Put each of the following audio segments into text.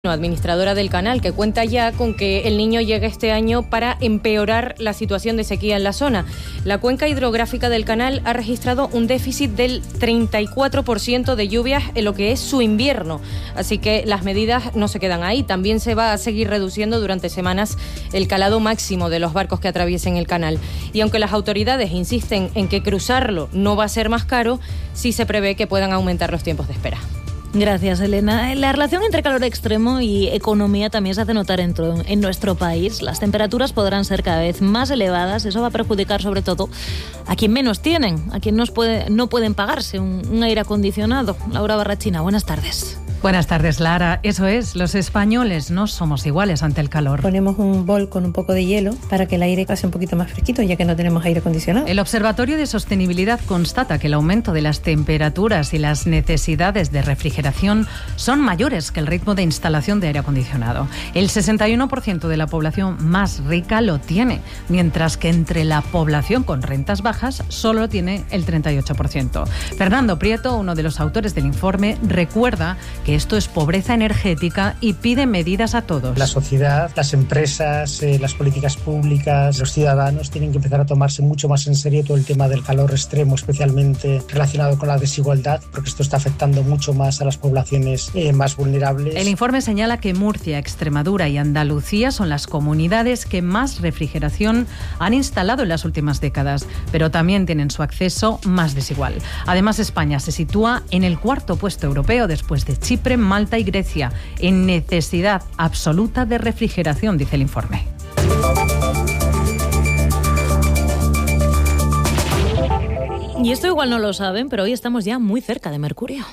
Administradora del canal, que cuenta ya con que el Niño llegue este año para empeorar la situación de sequía en la zona. La cuenca hidrográfica del canal ha registrado un déficit del 34% de lluvias en lo que es su invierno, así que las medidas no se quedan ahí. También se va a seguir reduciendo durante semanas el calado máximo de los barcos que atraviesen el canal. Y aunque las autoridades insisten en que cruzarlo no va a ser más caro, sí se prevé que puedan aumentar los tiempos de espera. Gracias, Elena. La relación entre calor extremo y economía también se hace notar en nuestro país. Las temperaturas podrán ser cada vez más elevadas. Eso va a perjudicar sobre todo a quien menos tienen, a quien no pueden pagarse un aire acondicionado. Laura Barrachina, buenas tardes. Buenas tardes, Lara. Eso es, los españoles no somos iguales ante el calor. Ponemos un bol con un poco de hielo para que el aire pase un poquito más fresquito, ya que no tenemos aire acondicionado. El Observatorio de Sostenibilidad constata que el aumento de las temperaturas y las necesidades de refrigeración son mayores que el ritmo de instalación de aire acondicionado. El 61% de la población más rica lo tiene, mientras que entre la población con rentas bajas solo tiene el 38%. Fernando Prieto, uno de los autores del informe, recuerda que esto es pobreza energética y pide medidas a todos. La sociedad, las empresas, las políticas públicas, los ciudadanos tienen que empezar a tomarse mucho más en serio todo el tema del calor extremo, especialmente relacionado con la desigualdad, porque esto está afectando mucho más a las poblaciones más vulnerables. El informe señala que Murcia, Extremadura y Andalucía son las comunidades que más refrigeración han instalado en las últimas décadas, pero también tienen su acceso más desigual. Además, España se sitúa en el cuarto puesto europeo después de Chipre, Malta y Grecia, en necesidad absoluta de refrigeración, dice el informe. Y esto igual no lo saben, pero hoy estamos ya muy cerca de Mercurio.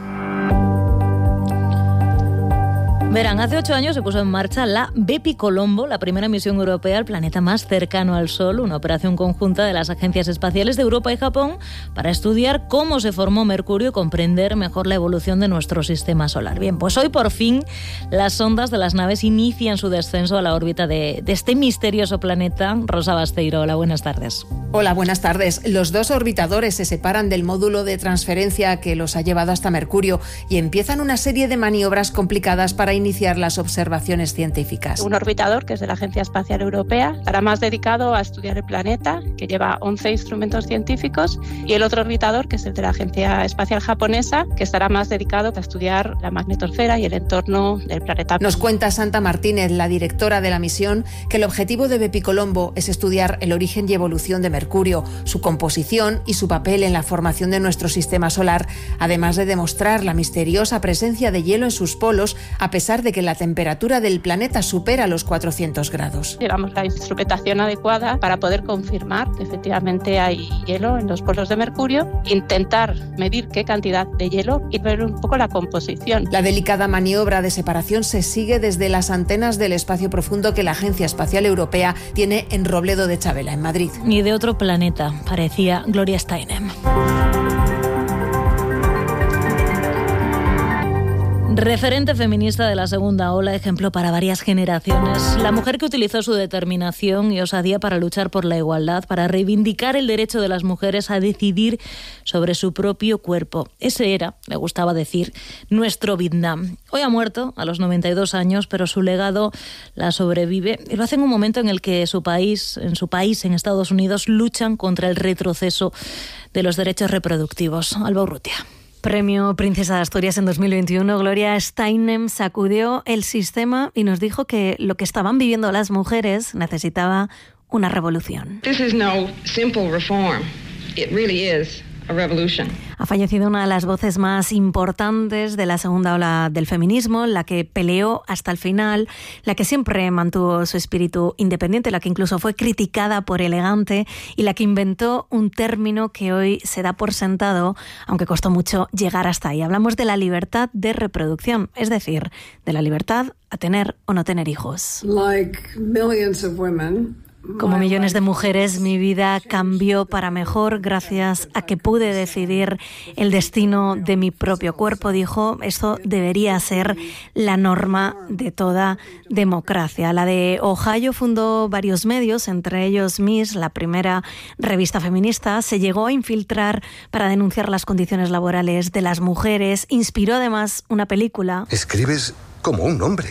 Verán, hace 8 años se puso en marcha la Bepicolombo, la primera misión europea al planeta más cercano al Sol, una operación conjunta de las agencias espaciales de Europa y Japón para estudiar cómo se formó Mercurio y comprender mejor la evolución de nuestro sistema solar. Bien, pues hoy por fin las sondas de las naves inician su descenso a la órbita de este misterioso planeta. Rosa Basteiro, hola, buenas tardes. Hola, buenas tardes. Los dos orbitadores se separan del módulo de transferencia que los ha llevado hasta Mercurio y empiezan una serie de maniobras complicadas para iniciar las observaciones científicas. Un orbitador, que es de la Agencia Espacial Europea, estará más dedicado a estudiar el planeta, que lleva 11 instrumentos científicos, y el otro orbitador, que es el de la Agencia Espacial Japonesa, que estará más dedicado a estudiar la magnetosfera y el entorno del planeta. Nos cuenta Santa Martínez, la directora de la misión, que el objetivo de Bepicolombo es estudiar el origen y evolución de Mercurio, su composición y su papel en la formación de nuestro sistema solar, además de demostrar la misteriosa presencia de hielo en sus polos, a pesar de que la temperatura del planeta supera los 400 grados. Llevamos la instrumentación adecuada para poder confirmar que efectivamente hay hielo en los polos de Mercurio, intentar medir qué cantidad de hielo y ver un poco la composición. La delicada maniobra de separación se sigue desde las antenas del espacio profundo que la Agencia Espacial Europea tiene en Robledo de Chavela, en Madrid. Ni de otro planeta, parecía Gloria Steinem. Referente feminista de la segunda ola, ejemplo para varias generaciones, la mujer que utilizó su determinación y osadía para luchar por la igualdad, para reivindicar el derecho de las mujeres a decidir sobre su propio cuerpo. Ese era, le gustaba decir, nuestro Vietnam. Hoy ha muerto a los 92 años, pero su legado la sobrevive y lo hace en un momento en el que en su país, en Estados Unidos, luchan contra el retroceso de los derechos reproductivos. Alba Urrutia. Premio Princesa de Asturias en 2021, Gloria Steinem sacudió el sistema y nos dijo que lo que estaban viviendo las mujeres necesitaba una revolución. This is no simple reform. It really is a revolution. Ha fallecido una de las voces más importantes de la segunda ola del feminismo, la que peleó hasta el final, la que siempre mantuvo su espíritu independiente, la que incluso fue criticada por elegante y la que inventó un término que hoy se da por sentado, aunque costó mucho llegar hasta ahí. Hablamos de la libertad de reproducción, es decir, de la libertad a tener o no tener hijos. Like millions of women, Como millones de mujeres, mi vida cambió para mejor gracias a que pude decidir el destino de mi propio cuerpo, dijo. Esto debería ser la norma de toda democracia. La de Ohio fundó varios medios, entre ellos Ms., la primera revista feminista. Se llegó a infiltrar para denunciar las condiciones laborales de las mujeres. Inspiró además una película. Escribes como un hombre.